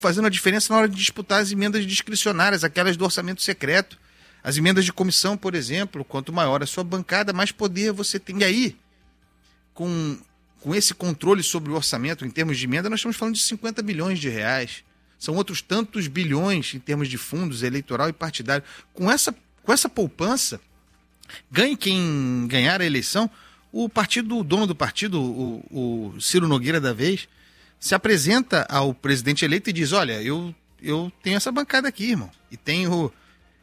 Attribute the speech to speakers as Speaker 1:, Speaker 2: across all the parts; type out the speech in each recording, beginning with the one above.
Speaker 1: fazendo a diferença na hora de disputar as emendas discricionárias, aquelas do orçamento secreto. As emendas de comissão, por exemplo, quanto maior a sua bancada, mais poder você tem. E aí, com esse controle sobre o orçamento em termos de emenda, nós estamos falando de 50 bilhões de reais. São outros tantos bilhões em termos de fundos eleitoral e partidário. Com essa poupança, ganhe quem ganhar a eleição, o dono do partido, o Ciro Nogueira da vez, se apresenta ao presidente eleito e diz: olha, eu tenho essa bancada aqui, irmão, e tenho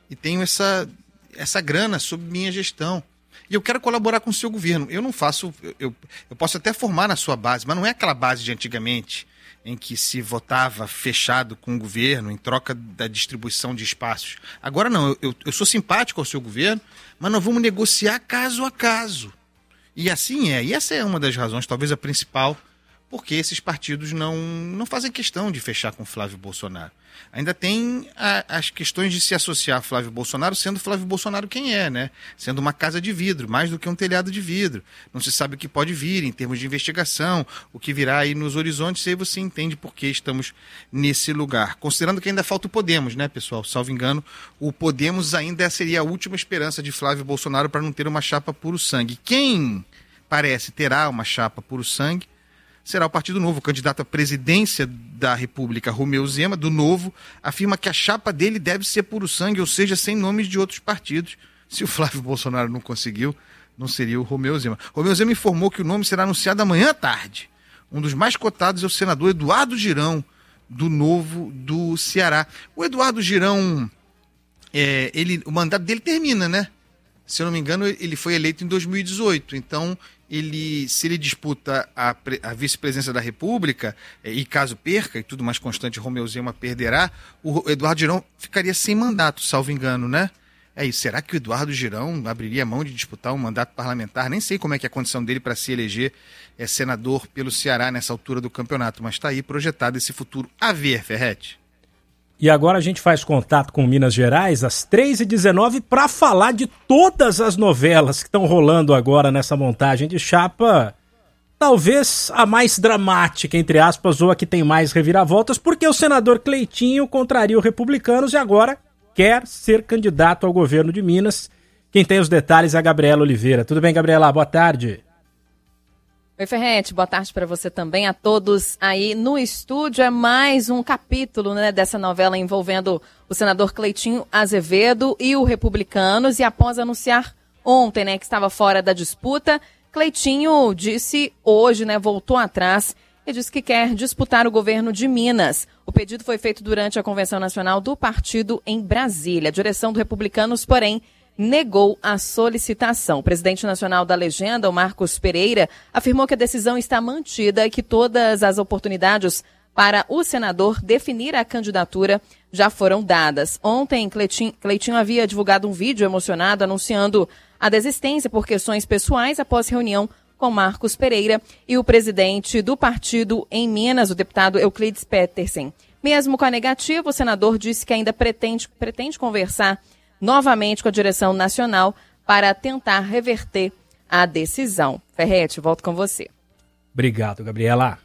Speaker 1: essa grana sob minha gestão. E eu quero colaborar com o seu governo. Eu não faço... Eu posso até formar na sua base, mas não é aquela base de antigamente, em que se votava fechado com o governo, em troca da distribuição de espaços. Agora não, eu sou simpático ao seu governo, mas nós vamos negociar caso a caso. E assim é. E essa é uma das razões, talvez a principal, porque esses partidos não fazem questão de fechar com Flávio Bolsonaro. Ainda tem as questões de se associar a Flávio Bolsonaro, sendo Flávio Bolsonaro quem é, né? Sendo uma casa de vidro, mais do que um telhado de vidro. Não se sabe o que pode vir em termos de investigação, o que virá aí nos horizontes, e aí você entende por que estamos nesse lugar. Considerando que ainda falta o Podemos, né, pessoal? Salvo engano, o Podemos ainda seria a última esperança de Flávio Bolsonaro para não ter uma chapa puro sangue. Quem parece terá uma chapa puro sangue será o Partido Novo. O candidato à presidência da República, Romeu Zema, do Novo, afirma que a chapa dele deve ser puro sangue, ou seja, sem nomes de outros partidos. Se o Flávio Bolsonaro não conseguiu, não seria o Romeu Zema. Romeu Zema informou que o nome será anunciado amanhã à tarde. Um dos mais cotados é o senador Eduardo Girão, do Novo do Ceará. O Eduardo Girão, o mandato dele termina, né? Se eu não me engano, ele foi eleito em 2018. Então, se ele disputa a vice-presidência da República, e caso perca, e tudo mais constante, Romeu Zema perderá, o Eduardo Girão ficaria sem mandato, salvo engano, né? É isso. Será que o Eduardo Girão abriria mão de disputar um mandato parlamentar? Nem sei como é que é a condição dele para se eleger senador pelo Ceará nessa altura do campeonato, mas está aí projetado esse futuro. A ver, Ferretti.
Speaker 2: E agora a gente faz contato com Minas Gerais às 3h19 para falar de todas as novelas que estão rolando agora nessa montagem de chapa, talvez a mais dramática, entre aspas, ou a que tem mais reviravoltas, porque o senador Cleitinho contraria o Republicanos e agora quer ser candidato ao governo de Minas. Quem tem os detalhes é a Gabriela Oliveira. Tudo bem, Gabriela? Boa tarde.
Speaker 3: Oi, Ferretti, boa tarde para você também, a todos aí no estúdio. É mais um capítulo, né, dessa novela envolvendo o senador Cleitinho Azevedo e o Republicanos. E após anunciar ontem, né, que estava fora da disputa, Cleitinho disse hoje, né, voltou atrás e disse que quer disputar o governo de Minas. O pedido foi feito durante a Convenção Nacional do Partido em Brasília. A direção do Republicanos, porém, negou a solicitação. O presidente nacional da legenda, o Marcos Pereira, afirmou que a decisão está mantida e que todas as oportunidades para o senador definir a candidatura já foram dadas. Ontem, Cleitinho havia divulgado um vídeo emocionado anunciando a desistência por questões pessoais após reunião com Marcos Pereira e o presidente do partido em Minas, o deputado Euclides Petersen. Mesmo com a negativa, o senador disse que ainda pretende conversar novamente com a direção nacional para tentar reverter a decisão. Ferretti, volto com você.
Speaker 2: Obrigado, Gabriela.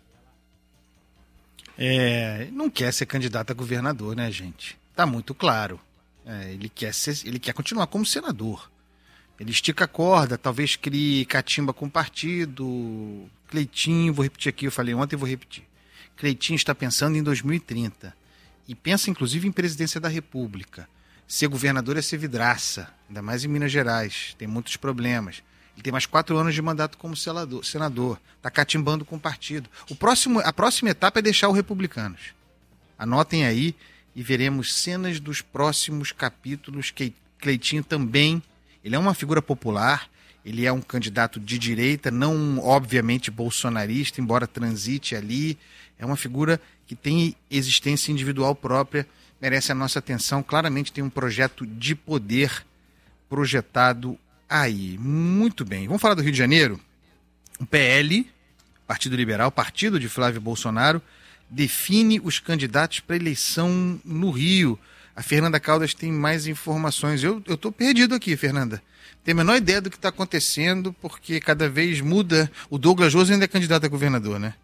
Speaker 1: Não quer ser candidato a governador, né, gente? Tá muito claro. Ele quer continuar como senador. Ele estica a corda, talvez crie catimba com o partido. Cleitinho, vou repetir aqui, eu falei ontem e vou repetir. Cleitinho está pensando em 2030 e pensa inclusive em presidência da República. Ser governador é ser vidraça, ainda mais em Minas Gerais, tem muitos problemas. Ele tem mais 4 anos de mandato como senador, está catimbando com o partido. A próxima etapa é deixar o Republicanos. Anotem aí e veremos cenas dos próximos capítulos. Que Cleitinho também, ele é uma figura popular, ele é um candidato de direita, não obviamente bolsonarista, embora transite ali. É uma figura que tem existência individual própria, merece a nossa atenção. Claramente tem um projeto de poder projetado aí. Muito bem. Vamos falar do Rio de Janeiro? O PL, Partido Liberal, partido de Flávio Bolsonaro, define os candidatos para eleição no Rio. A Fernanda Caldas tem mais informações. Eu estou perdido aqui, Fernanda. Tenho a menor ideia do que está acontecendo, porque cada vez muda. O Douglas José ainda é candidato a governador, né?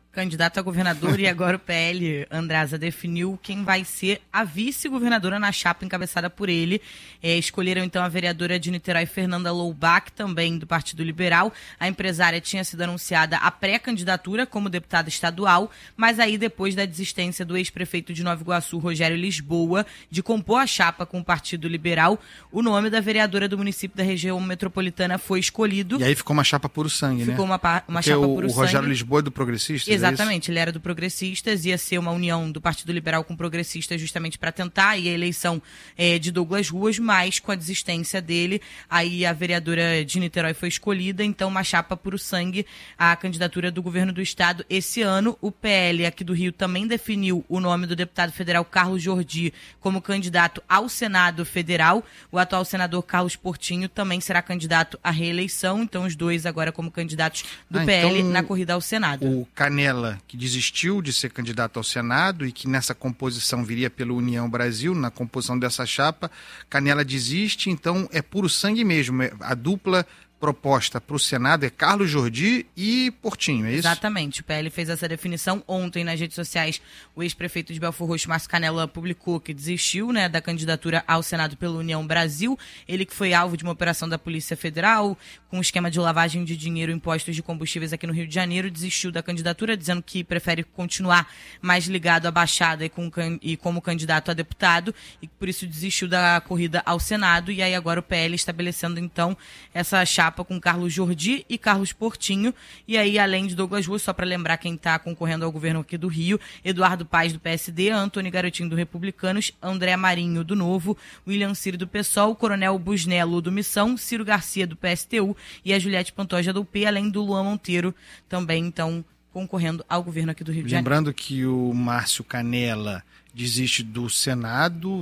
Speaker 4: candidato a governador, e agora o PL, Andreasa, definiu quem vai ser a vice-governadora na chapa encabeçada por ele. Escolheram então a vereadora de Niterói, Fernanda Loubach, também do Partido Liberal. A empresária tinha sido anunciada a pré-candidatura como deputada estadual, mas aí depois da desistência do ex-prefeito de Nova Iguaçu, Rogério Lisboa, de compor a chapa com o Partido Liberal, o nome da vereadora do município da região metropolitana foi escolhido.
Speaker 1: E aí ficou uma chapa puro sangue, né?
Speaker 4: Ficou uma chapa puro sangue. O
Speaker 1: Rogério Lisboa é do Progressistas.
Speaker 4: Exatamente, ele era do Progressistas, ia ser uma união do Partido Liberal com Progressistas justamente para tentar aí a eleição de Douglas Ruas, mas com a desistência dele, aí a vereadora de Niterói foi escolhida, então uma chapa puro sangue, a candidatura do governo do estado esse ano. O PL aqui do Rio também definiu o nome do deputado federal Carlos Jordi como candidato ao Senado Federal. O atual senador Carlos Portinho também será candidato à reeleição, então os dois agora como candidatos do PL na corrida ao Senado.
Speaker 1: O Canela, que desistiu de ser candidato ao Senado e que nessa composição viria pela União Brasil, na composição dessa chapa, Canela desiste, então é puro sangue mesmo. A dupla proposta para o Senado é Carlos Jordi e Portinho, é isso?
Speaker 4: Exatamente. O PL fez essa definição ontem nas redes sociais. O ex-prefeito de Belfor Roxo, Márcio Canela, publicou que desistiu, né, da candidatura ao Senado pela União Brasil. Ele que foi alvo de uma operação da Polícia Federal com um esquema de lavagem de dinheiro e impostos de combustíveis aqui no Rio de Janeiro, desistiu da candidatura, dizendo que prefere continuar mais ligado à Baixada e como candidato a deputado, e por isso desistiu da corrida ao Senado. E aí agora o PL estabelecendo então essa chapa com Carlos Jordi e Carlos Portinho. E aí, além de Douglas Ruas, só para lembrar quem está concorrendo ao governo aqui do Rio: Eduardo Paes, do PSD, Antônio Garotinho, do Republicanos, André Marinho, do Novo, William Ciro, do PSOL, Coronel Busnello, do Missão, Ciro Garcia, do PSTU, e a Juliette Pantoja, do UP, além do Luan Monteiro, também, então, concorrendo ao governo aqui do Rio de Janeiro.
Speaker 1: Lembrando que o Márcio Canela desiste do Senado,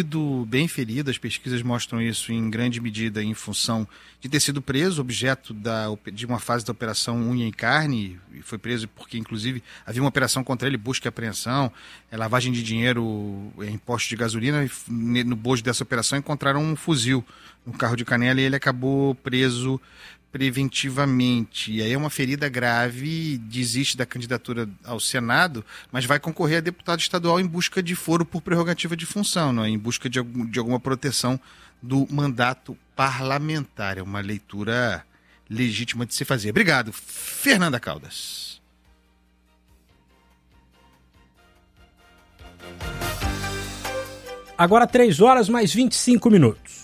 Speaker 1: bem ferido, as pesquisas mostram isso em grande medida em função de ter sido preso, objeto de uma fase da Operação Unha e Carne, e foi preso porque, inclusive, havia uma operação contra ele, busca e apreensão, lavagem de dinheiro, imposto de gasolina, e no bojo dessa operação encontraram um fuzil no carro de Canela e ele acabou preso preventivamente. E aí é uma ferida grave, desiste da candidatura ao Senado, mas vai concorrer a deputado estadual em busca de foro por prerrogativa de função, não é? Em busca de alguma proteção do mandato parlamentar. É uma leitura legítima de se fazer. Obrigado, Fernanda Caldas.
Speaker 2: Agora 3 horas mais 25 minutos.